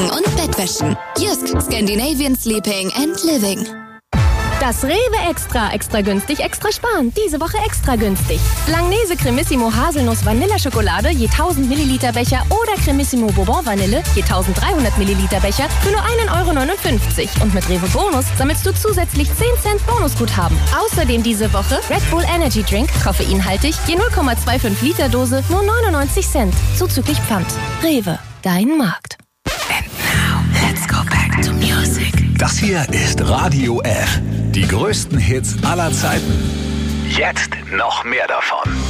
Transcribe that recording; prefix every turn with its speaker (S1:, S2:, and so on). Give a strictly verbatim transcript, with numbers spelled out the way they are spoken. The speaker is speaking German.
S1: Decken und Bettwäschen. Jysk, Scandinavian Sleeping and Living.
S2: Das Rewe Extra. Extra günstig, extra sparen. Diese Woche extra günstig. Langnese Cremissimo Haselnuss Vanilleschokolade je tausend Milliliter Becher oder Cremissimo Bourbon Vanille je eintausenddreihundert Milliliter Becher für nur ein Euro neunundfünfzig. Und mit Rewe Bonus sammelst du zusätzlich zehn Cent Bonusguthaben. Außerdem diese Woche Red Bull Energy Drink, koffeinhaltig, je null Komma fünfundzwanzig Liter Dose, nur neunundneunzig Cent. Zuzüglich Pfand. Rewe, dein Markt.
S3: And now, let's go back to music. Das hier ist Radio F. Die größten Hits aller Zeiten. Jetzt noch mehr davon.